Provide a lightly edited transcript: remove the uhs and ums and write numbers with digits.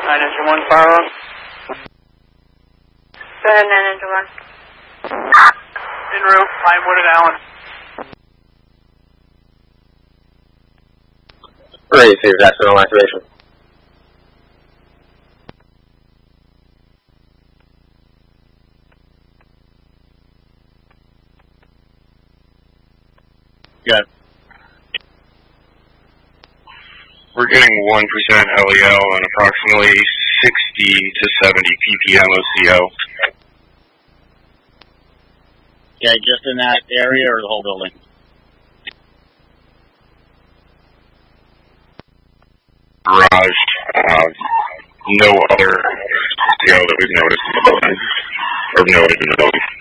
9 engine 1, fire on. Go ahead, 9 engine 1. En route, Pinewood and Allen. Ready to see if that's no activation. Good. We're getting 1% LEL and approximately 60 to 70 ppm OCO. Okay, just in that area or the whole building? Garage. No other OCO that we've noticed in the building, or noted in the building.